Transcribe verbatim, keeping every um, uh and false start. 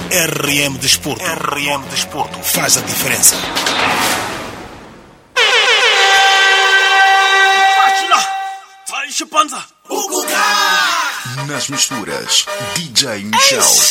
R M Desporto. R M Desporto. Faz a diferença. Nas misturas, D J Michel.